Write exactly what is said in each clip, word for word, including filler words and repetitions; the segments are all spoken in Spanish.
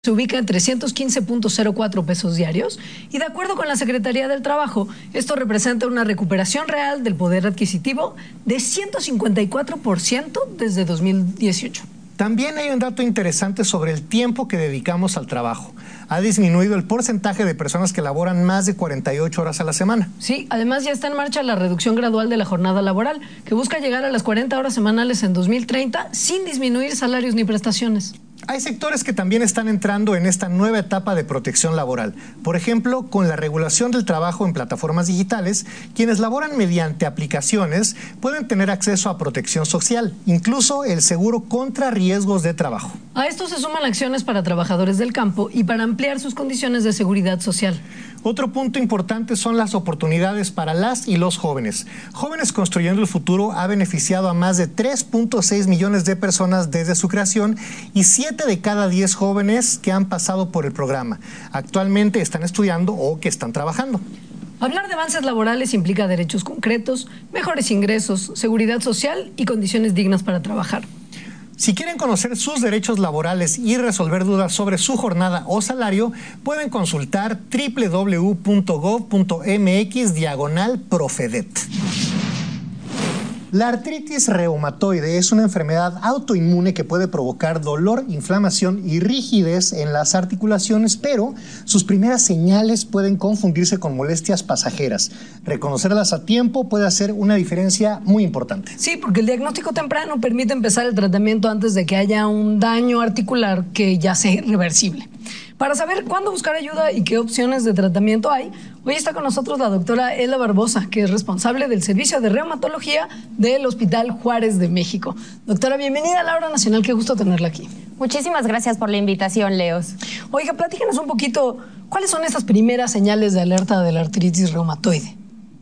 se ubica en trescientos quince punto cero cuatro pesos diarios y de acuerdo con la Secretaría del Trabajo, esto representa una recuperación real del poder adquisitivo de ciento cincuenta y cuatro por ciento desde dos mil dieciocho. También hay un dato interesante sobre el tiempo que dedicamos al trabajo. Ha disminuido el porcentaje de personas que laboran más de cuarenta y ocho horas a la semana. Sí, además ya está en marcha la reducción gradual de la jornada laboral, que busca llegar a las cuarenta horas semanales en dos mil treinta sin disminuir salarios ni prestaciones. Hay sectores que también están entrando en esta nueva etapa de protección laboral. Por ejemplo, con la regulación del trabajo en plataformas digitales, quienes laboran mediante aplicaciones pueden tener acceso a protección social, incluso el seguro contra riesgos de trabajo. A esto se suman acciones para trabajadores del campo y para ampliar sus condiciones de seguridad social. Otro punto importante son las oportunidades para las y los jóvenes. Jóvenes Construyendo el Futuro ha beneficiado a más de tres punto seis millones de personas desde su creación y siete de cada diez jóvenes que han pasado por el programa actualmente están estudiando o que están trabajando. Hablar de avances laborales implica derechos concretos, mejores ingresos, seguridad social y condiciones dignas para trabajar. Si quieren conocer sus derechos laborales y resolver dudas sobre su jornada o salario, pueden consultar doble u doble u doble u punto gov punto mx diagonal Profedet. La artritis reumatoide es una enfermedad autoinmune que puede provocar dolor, inflamación y rigidez en las articulaciones, pero sus primeras señales pueden confundirse con molestias pasajeras. Reconocerlas a tiempo puede hacer una diferencia muy importante. Sí, porque el diagnóstico temprano permite empezar el tratamiento antes de que haya un daño articular que ya sea irreversible. Para saber cuándo buscar ayuda y qué opciones de tratamiento hay, hoy está con nosotros la doctora Ela Barbosa, que es responsable del Servicio de Reumatología del Hospital Juárez de México. Doctora, bienvenida a la Hora Nacional, qué gusto tenerla aquí. Muchísimas gracias por la invitación, Leos. Oiga, platícanos un poquito, ¿cuáles son estas primeras señales de alerta de la artritis reumatoide?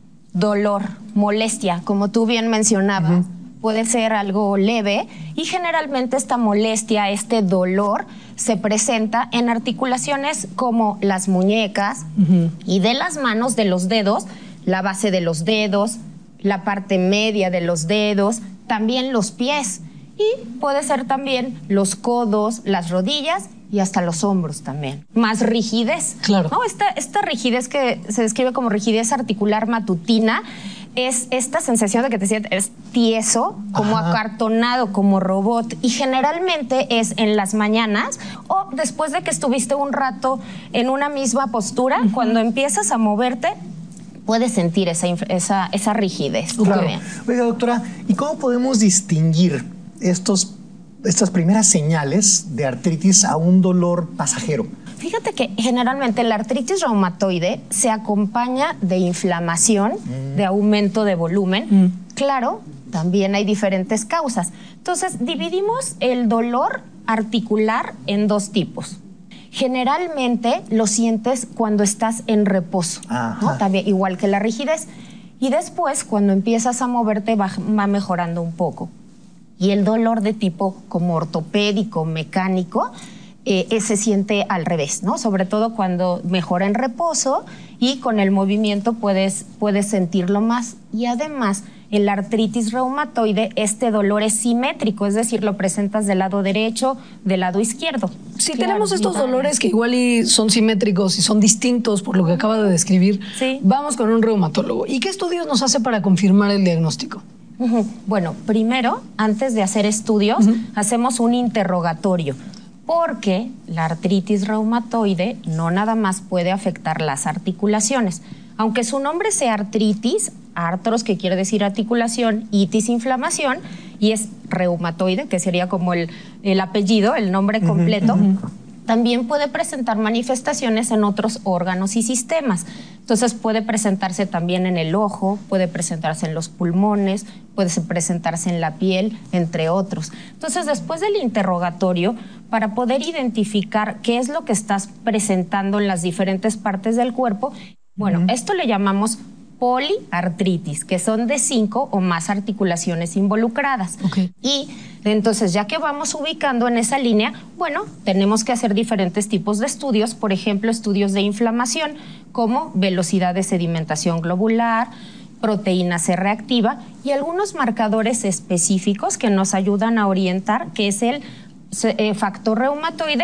Dolor, molestia, como tú bien mencionabas. Uh-huh. Puede ser algo leve y generalmente esta molestia, este dolor, se presenta en articulaciones como las muñecas uh-huh. y de las manos, de los dedos, la base de los dedos, la parte media de los dedos, también los pies y puede ser también los codos, las rodillas y hasta los hombros también. Más rigidez. Claro. ¿No? Esta, esta rigidez que se describe como rigidez articular matutina es esta sensación de que te sientes tieso, como Ajá. acartonado, como robot, y generalmente es en las mañanas o después de que estuviste un rato en una misma postura, uh-huh. cuando empiezas a moverte, puedes sentir esa, esa, esa rigidez. Claro. Oiga, doctora, ¿y cómo podemos distinguir estos, estas primeras señales de artritis a un dolor pasajero? Fíjate que generalmente la artritis reumatoide se acompaña de inflamación, mm. de aumento de volumen. Mm. Claro, también hay diferentes causas. Entonces, dividimos el dolor articular en dos tipos. Generalmente lo sientes cuando estás en reposo, ¿no? También igual que la rigidez. Y después, cuando empiezas a moverte, va, va mejorando un poco. Y el dolor de tipo como ortopédico, mecánico, Eh, se siente al revés, ¿no? Sobre todo cuando mejora en reposo y con el movimiento puedes, puedes sentirlo más. Y además, en la artritis reumatoide, este dolor es simétrico, es decir, lo presentas del lado derecho, del lado izquierdo. Si claro, tenemos estos dolores que igual y son simétricos y son distintos por lo que acaba de describir, sí. vamos con un reumatólogo. ¿Y qué estudios nos hace para confirmar el diagnóstico? Uh-huh. Bueno, primero, antes de hacer estudios, uh-huh. hacemos un interrogatorio. Porque la artritis reumatoide no nada más puede afectar las articulaciones. Aunque su nombre sea artritis, artros, que quiere decir articulación, itis, inflamación, y es reumatoide, que sería como el, el apellido, el nombre completo, uh-huh, uh-huh. también puede presentar manifestaciones en otros órganos y sistemas. Entonces puede presentarse también en el ojo, puede presentarse en los pulmones, puede presentarse en la piel, entre otros. Entonces, después del interrogatorio, para poder identificar qué es lo que estás presentando en las diferentes partes del cuerpo, bueno, uh-huh. esto le llamamos poliartritis, que son de cinco o más articulaciones involucradas. Okay. Y entonces, ya que vamos ubicando en esa línea, bueno, tenemos que hacer diferentes tipos de estudios, por ejemplo, estudios de inflamación, como velocidad de sedimentación globular, proteína C reactiva y algunos marcadores específicos que nos ayudan a orientar, que es el eh, factor reumatoide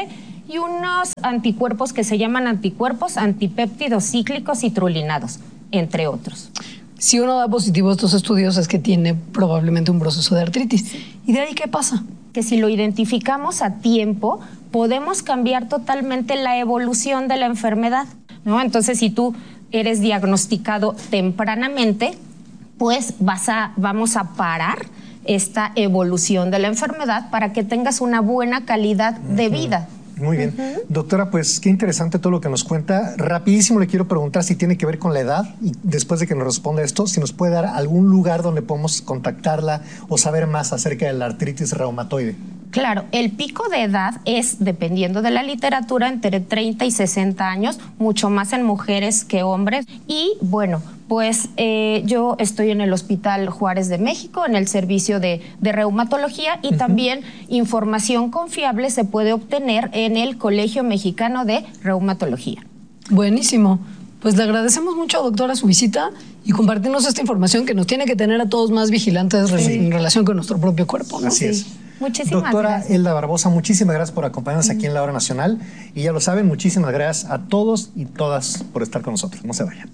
y unos anticuerpos que se llaman anticuerpos antipéptidos cíclicos y trulinados, entre otros. Si uno da positivo a estos estudios es que tiene probablemente un proceso de artritis. ¿Y de ahí qué pasa? Que si lo identificamos a tiempo, podemos cambiar totalmente la evolución de la enfermedad, ¿no? Entonces, si tú eres diagnosticado tempranamente, pues vas a, vamos a parar esta evolución de la enfermedad para que tengas una buena calidad de vida. Muy bien. Uh-huh. Doctora, pues qué interesante todo lo que nos cuenta. Rapidísimo le quiero preguntar si tiene que ver con la edad y después de que nos responda esto, si nos puede dar algún lugar donde podemos contactarla o saber más acerca de la artritis reumatoide. Claro, el pico de edad es, dependiendo de la literatura, entre treinta y sesenta años, mucho más en mujeres que hombres. Y bueno, pues eh, yo estoy en el Hospital Juárez de México, en el servicio de, de reumatología y uh-huh. también información confiable se puede obtener en el Colegio Mexicano de Reumatología. Buenísimo. Pues le agradecemos mucho, doctora, su visita y compartirnos esta información que nos tiene que tener a todos más vigilantes sí. en relación con nuestro propio cuerpo, ¿no? Así sí. es. Muchísimas Doctora gracias. Elda Barbosa, muchísimas gracias por acompañarnos aquí en La Hora Nacional. Y ya lo saben, muchísimas gracias a todos y todas por estar con nosotros. No se vayan.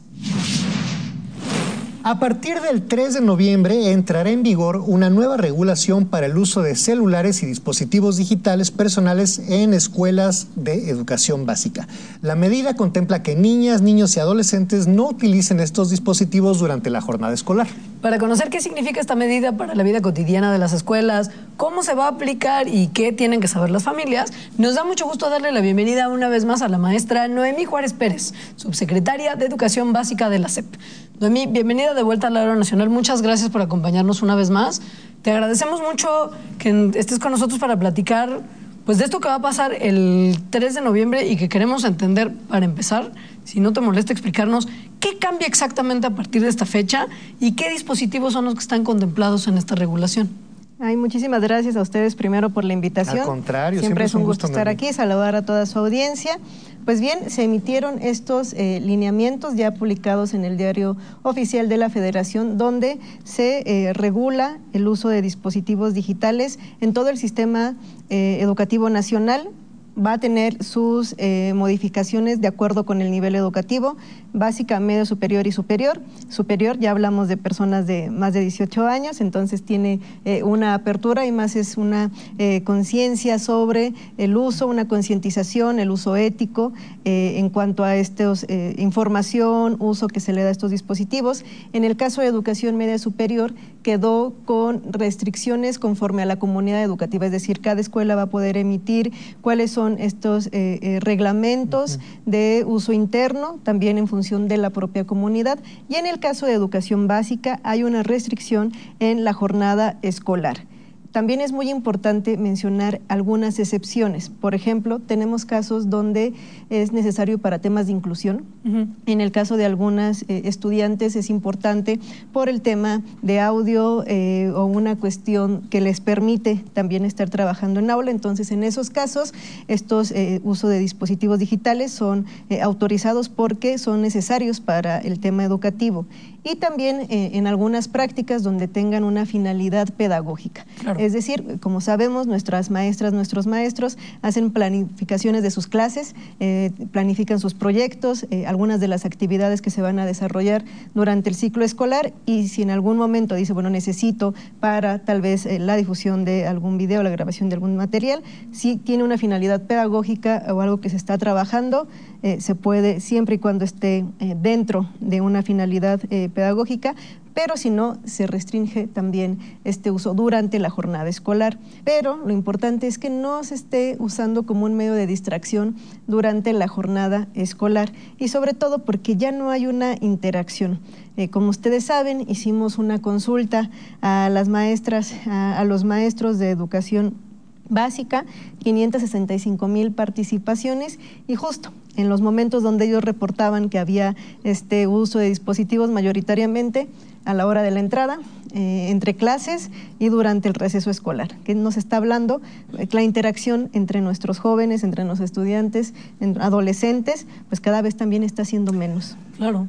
A partir del tres de noviembre entrará en vigor una nueva regulación para el uso de celulares y dispositivos digitales personales en escuelas de educación básica. La medida contempla que niñas, niños y adolescentes no utilicen estos dispositivos durante la jornada escolar. Para conocer qué significa esta medida para la vida cotidiana de las escuelas, cómo se va a aplicar y qué tienen que saber las familias, nos da mucho gusto darle la bienvenida una vez más a la maestra Noemí Juárez Pérez, subsecretaria de Educación Básica de la S E P. Noemí, bienvenida de vuelta a La Hora Nacional. Muchas gracias por acompañarnos una vez más. Te agradecemos mucho que estés con nosotros para platicar pues, de esto que va a pasar el tres de noviembre y que queremos entender, para empezar, si no te molesta explicarnos qué cambia exactamente a partir de esta fecha y qué dispositivos son los que están contemplados en esta regulación. Ay, muchísimas gracias a ustedes primero por la invitación. Al contrario, siempre, siempre es un gusto, gusto estar Noemí. aquí, saludar a toda su audiencia. Pues bien, se emitieron estos eh, lineamientos ya publicados en el Diario Oficial de la Federación, donde se eh, regula el uso de dispositivos digitales en todo el sistema eh, educativo nacional. Va a tener sus eh, modificaciones de acuerdo con el nivel educativo, básica, medio, superior y superior. Superior, ya hablamos de personas de más de dieciocho años, entonces tiene eh, una apertura y más es una eh, conciencia sobre el uso, una concientización, el uso ético eh, en cuanto a estos eh, información, uso que se le da a estos dispositivos. En el caso de educación media superior, quedó con restricciones conforme a la comunidad educativa, es decir, cada escuela va a poder emitir cuáles son estos eh, eh, reglamentos uh-huh. de uso interno, también en función de la propia comunidad. Y en el caso de educación básica hay una restricción en la jornada escolar. También es muy importante mencionar algunas excepciones. Por ejemplo, tenemos casos donde es necesario para temas de inclusión. Uh-huh. En el caso de algunas eh, estudiantes es importante por el tema de audio eh, o una cuestión que les permite también estar trabajando en aula. Entonces, en esos casos, estos eh, uso de dispositivos digitales son eh, autorizados porque son necesarios para el tema educativo. Y también eh, en algunas prácticas donde tengan una finalidad pedagógica. Claro. Es decir, como sabemos, nuestras maestras, nuestros maestros hacen planificaciones de sus clases, eh, planifican sus proyectos, eh, algunas de las actividades que se van a desarrollar durante el ciclo escolar, y si en algún momento dice, bueno, necesito para tal vez eh, la difusión de algún video, la grabación de algún material, si tiene una finalidad pedagógica o algo que se está trabajando, eh, se puede, siempre y cuando esté eh, dentro de una finalidad eh, pedagógica, pero si no, se restringe también este uso durante la jornada escolar. Pero lo importante es que no se esté usando como un medio de distracción durante la jornada escolar, y sobre todo porque ya no hay una interacción. Eh, como ustedes saben, hicimos una consulta a las maestras, a, a los maestros de educación básica, quinientas sesenta y cinco mil participaciones, y justo en los momentos donde ellos reportaban que había este uso de dispositivos, mayoritariamente a la hora de la entrada, eh, entre clases y durante el receso escolar, que nos está hablando eh, la interacción entre nuestros jóvenes, entre los estudiantes, entre adolescentes, pues cada vez también está siendo menos. Claro.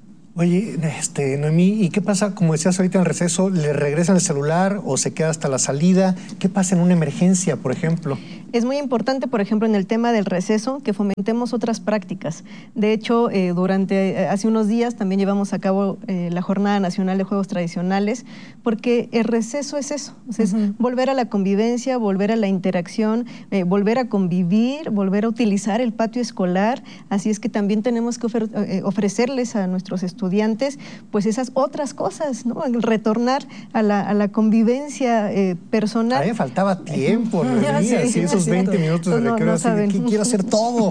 Oye, este, Noemí, ¿y qué pasa, como decías ahorita en el receso, le regresan el celular o se queda hasta la salida? ¿Qué pasa en una emergencia, por ejemplo? Es muy importante, por ejemplo, en el tema del receso, que fomentemos otras prácticas. De hecho, eh, durante eh, hace unos días también llevamos a cabo eh, la Jornada Nacional de Juegos Tradicionales, porque el receso es eso, o sea, es uh-huh. volver a la convivencia, volver a la interacción, eh, volver a convivir, volver a utilizar el patio escolar. Así es que también tenemos que ofre- eh, ofrecerles a nuestros estudiantes pues esas otras cosas, ¿no? Retornar a la, a la convivencia eh, personal. A mí me faltaba tiempo, ¿no? Sí, así esos veinte minutos de recreo, no, no así de, ¿qué quiero hacer todo?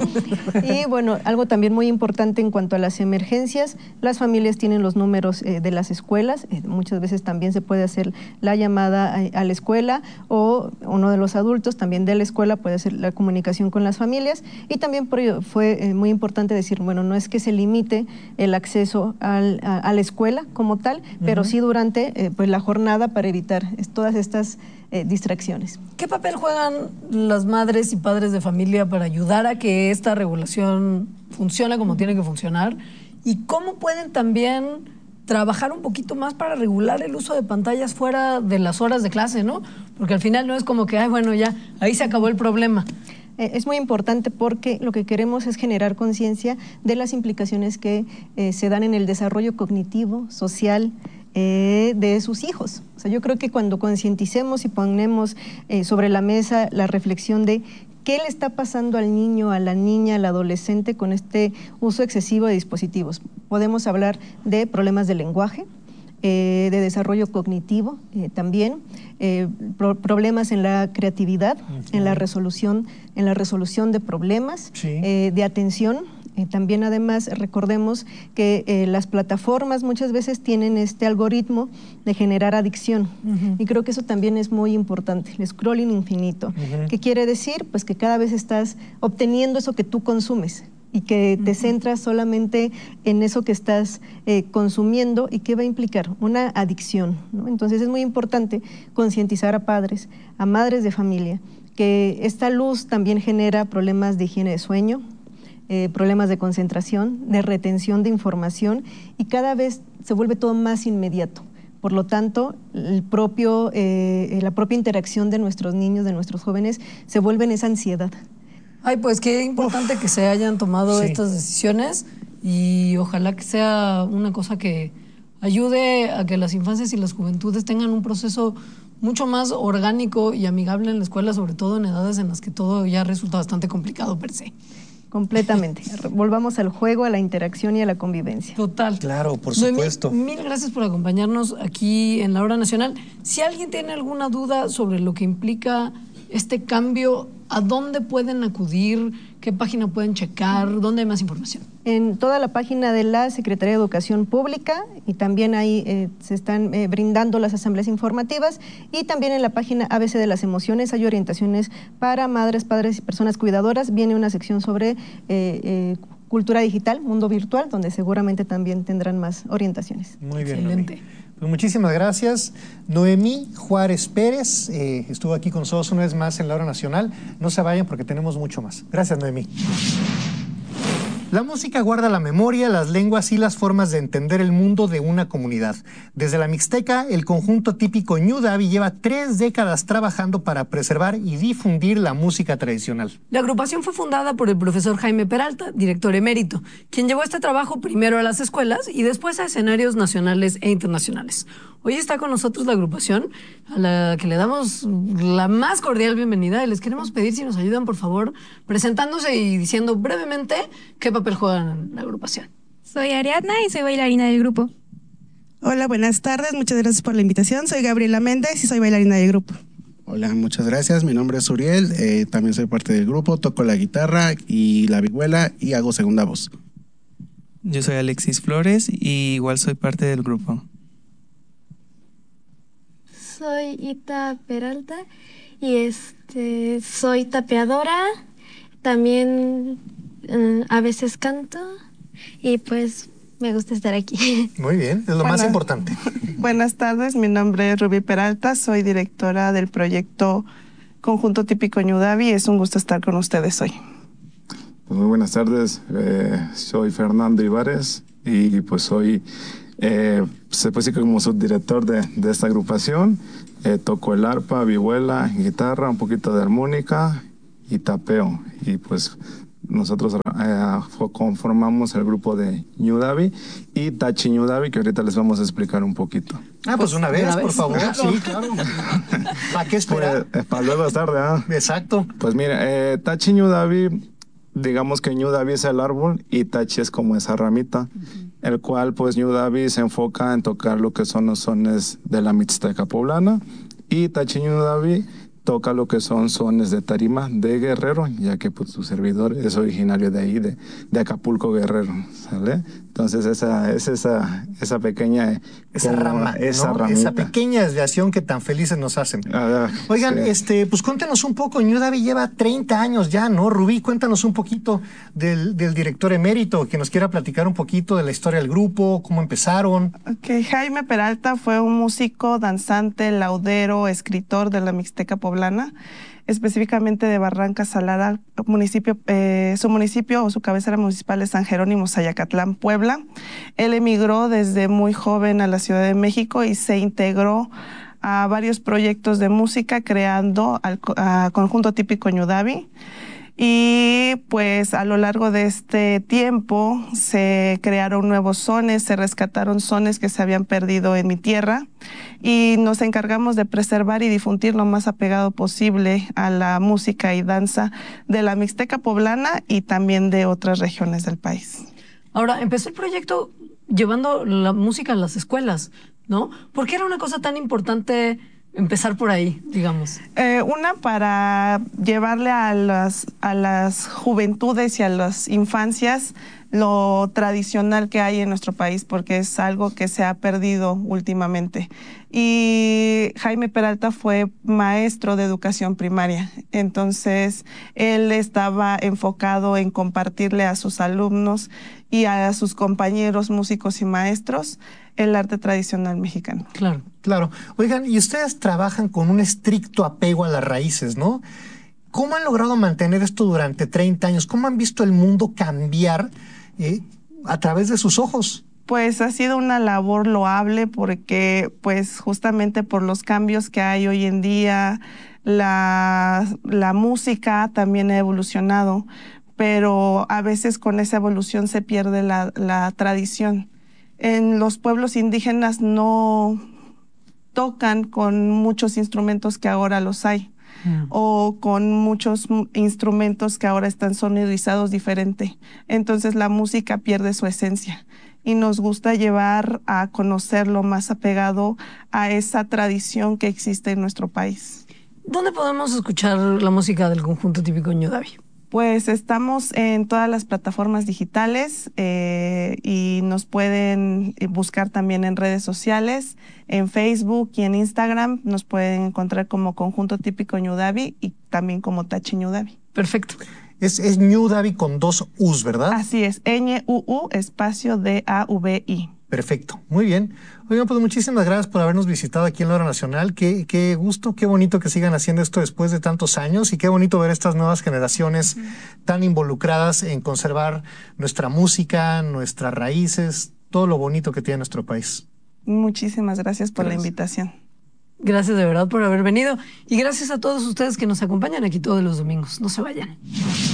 Y bueno, algo también muy importante en cuanto a las emergencias, las familias tienen los números eh, de las escuelas, eh, muchas veces también se puede hacer la llamada a, a la escuela, o uno de los adultos también de la escuela puede hacer la comunicación con las familias. Y también por ello fue eh, muy importante decir, bueno, no es que se limite el acceso al, a, a la escuela como tal, uh-huh. pero sí durante eh, pues la jornada para evitar es, todas estas Eh, distracciones. ¿Qué papel juegan las madres y padres de familia para ayudar a que esta regulación funcione como tiene que funcionar? ¿Y cómo pueden también trabajar un poquito más para regular el uso de pantallas fuera de las horas de clase, ¿no? Porque al final no es como que, ay, bueno, ya, ahí se acabó el problema. Es muy importante porque lo que queremos es generar conciencia de las implicaciones que eh, se dan en el desarrollo cognitivo, social, Eh, de sus hijos. O sea, yo creo que cuando concienticemos y ponemos eh, sobre la mesa la reflexión de qué le está pasando al niño, a la niña, al adolescente con este uso excesivo de dispositivos, podemos hablar de problemas de lenguaje, eh, de desarrollo cognitivo eh, también, eh, pro problemas en la creatividad, uh-huh. en la resolución, en la resolución de problemas, sí. eh, de atención. Eh, también además recordemos que eh, las plataformas muchas veces tienen este algoritmo de generar adicción uh-huh. y creo que eso también es muy importante, el scrolling infinito. Uh-huh. ¿Qué quiere decir? Pues que cada vez estás obteniendo eso que tú consumes y que te uh-huh. centras solamente en eso que estás eh, consumiendo y que va a implicar una adicción, ¿no? Entonces es muy importante concientizar a padres, a madres de familia, que esta luz también genera problemas de higiene de sueño, Eh, problemas de concentración, de retención de información y cada vez se vuelve todo más inmediato. Por lo tanto, el propio, eh, la propia interacción de nuestros niños, de nuestros jóvenes, se vuelve en esa ansiedad. Ay, pues qué importante Uf. que se hayan tomado sí. estas decisiones y ojalá que sea una cosa que ayude a que las infancias y las juventudes tengan un proceso mucho más orgánico y amigable en la escuela, sobre todo en edades en las que todo ya resulta bastante complicado per se. Completamente. Volvamos al juego, a la interacción y a la convivencia. Total. Claro, por supuesto. Noemí, mil gracias por acompañarnos aquí en La Hora Nacional. Si alguien tiene alguna duda sobre lo que implica este cambio, ¿a dónde pueden acudir? ¿Qué página pueden checar? ¿Dónde hay más información? En toda la página de la Secretaría de Educación Pública y también ahí eh, se están eh, brindando las asambleas informativas y también en la página A B C de las Emociones hay orientaciones para madres, padres y personas cuidadoras. Viene una sección sobre eh, eh, cultura digital, mundo virtual, donde seguramente también tendrán más orientaciones. Muy bien, excelente. Noemí. Pues muchísimas gracias. Noemí Juárez Pérez eh, estuvo aquí con nosotros una vez más en La Hora Nacional. No se vayan porque tenemos mucho más. Gracias, Noemí. La música guarda la memoria, las lenguas y las formas de entender el mundo de una comunidad. Desde la Mixteca, el conjunto típico Ñu Davi lleva tres décadas trabajando para preservar y difundir la música tradicional. La agrupación fue fundada por el profesor Jaime Peralta, director emérito, quien llevó este trabajo primero a las escuelas y después a escenarios nacionales e internacionales. Hoy está con nosotros la agrupación, a la que le damos la más cordial bienvenida y les queremos pedir si nos ayudan, por favor, presentándose y diciendo brevemente qué papel juegan en la agrupación. Soy Ariadna y soy bailarina del grupo. Hola, buenas tardes, muchas gracias por la invitación. Soy Gabriela Méndez y soy bailarina del grupo. Hola, muchas gracias. Mi nombre es Uriel, eh, también soy parte del grupo, toco la guitarra y la vihuela y hago segunda voz. Yo soy Alexis Flores y igual soy parte del grupo. Soy Ita Peralta y este soy tapeadora, también uh, a veces canto y pues me gusta estar aquí. Muy bien, es lo Buenas, más importante. Buenas tardes, mi nombre es Rubí Peralta, soy directora del proyecto Conjunto Típico Ñu Davi. Es un gusto estar con ustedes hoy. Pues muy buenas tardes, eh, soy Fernando Ibares y pues soy... Eh, se puede decir que como subdirector de, de esta agrupación, eh, toco el arpa, vihuela, guitarra, un poquito de armónica y tapeo. Y pues nosotros eh, conformamos el grupo de Ñudavi y Tachi Ñudavi, que ahorita les vamos a explicar un poquito. Ah, pues una vez, una por vez. favor. Sí, claro. ¿Para qué esperar? Pues, eh, para luego es tarde, ¿ah? Exacto. Pues mira, eh, Tachi Ñudavi, digamos que Ñudavi es el árbol y Tachi es como esa ramita, uh-huh. el cual pues Ñudavi se enfoca en tocar lo que son los sones de la Mixteca poblana y Tachi Ñudavi toca lo que son sones de tarima de Guerrero, ya que pues su servidor es originario de ahí, de, de Acapulco, Guerrero, ¿sale? Entonces esa es esa, esa pequeña... Esa como, rama, esa, ¿no? Esa pequeña desviación que tan felices nos hacen. Ah, Oigan, sí. este, pues cuéntenos un poco, Ñudavi lleva treinta años ya, ¿no? Rubí, cuéntanos un poquito del, del director emérito, que nos quiera platicar un poquito de la historia del grupo, cómo empezaron. Ok, Jaime Peralta fue un músico, danzante, laudero, escritor de la Mixteca poblana, específicamente de Barranca Salada, municipio, eh, su municipio o su cabecera municipal es San Jerónimo, Zayacatlán, Puebla. Él emigró desde muy joven a la Ciudad de México y se integró a varios proyectos de música creando al a Conjunto Típico Ñudavi. Y pues a lo largo de este tiempo se crearon nuevos sones, se rescataron sones que se habían perdido en mi tierra y nos encargamos de preservar y difundir lo más apegado posible a la música y danza de la Mixteca poblana y también de otras regiones del país. Ahora, empezó el proyecto llevando la música a las escuelas, ¿no? ¿Por qué era una cosa tan importante empezar por ahí, digamos? Eh, una, para llevarle a las, a las juventudes y a las infancias lo tradicional que hay en nuestro país, porque es algo que se ha perdido últimamente. Y Jaime Peralta fue maestro de educación primaria, entonces él estaba enfocado en compartirle a sus alumnos y a sus compañeros músicos y maestros el arte tradicional mexicano. Claro, claro. Oigan, y ustedes trabajan con un estricto apego a las raíces, ¿no? ¿Cómo han logrado mantener esto durante treinta años? ¿Cómo han visto el mundo cambiar eh, a través de sus ojos? Pues ha sido una labor loable porque, pues justamente por los cambios que hay hoy en día, la, la música también ha evolucionado, pero a veces con esa evolución se pierde la, la tradición. En los pueblos indígenas no tocan con muchos instrumentos que ahora los hay, mm. o con muchos instrumentos que ahora están sonorizados diferente. Entonces la música pierde su esencia y nos gusta llevar a conocerlo más apegado a esa tradición que existe en nuestro país. ¿Dónde podemos escuchar la música del Conjunto Típico Ñudavi? Pues estamos en todas las plataformas digitales eh, y nos pueden buscar también en redes sociales, en Facebook y en Instagram. Nos pueden encontrar como Conjunto Típico Ñudavi y también como Tachi Ñudavi. Perfecto. Es, es Ñudavi con dos U's, ¿verdad? Así es, Ñ U U espacio D A V I. Perfecto, muy bien. Oigan, pues muchísimas gracias por habernos visitado aquí en la Hora Nacional. Qué, qué gusto, qué bonito que sigan haciendo esto después de tantos años y qué bonito ver estas nuevas generaciones mm. tan involucradas en conservar nuestra música, nuestras raíces, todo lo bonito que tiene nuestro país. Muchísimas gracias por gracias. la invitación. Gracias de verdad por haber venido y gracias a todos ustedes que nos acompañan aquí todos los domingos. No se vayan.